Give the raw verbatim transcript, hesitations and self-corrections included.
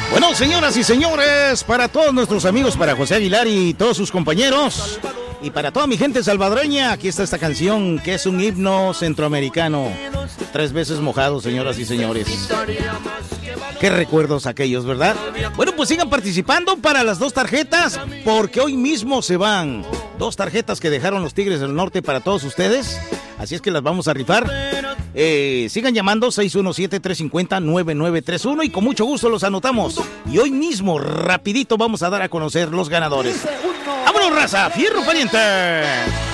Bueno, señoras y señores, para todos nuestros amigos, para José Aguilar y todos sus compañeros, y para toda mi gente salvadoreña, aquí está esta canción que es un himno centroamericano. Tres veces mojado, señoras y señores. Qué recuerdos aquellos, ¿verdad? Bueno, pues sigan participando para las dos tarjetas, porque hoy mismo se van. Dos tarjetas que dejaron los Tigres del Norte para todos ustedes. Así es que las vamos a rifar. Eh, sigan llamando seis uno siete, tres cinco cero, nueve nueve tres uno y con mucho gusto los anotamos. Y hoy mismo, rapidito, vamos a dar a conocer los ganadores. ¡Vámonos, raza! ¡Fierro pariente!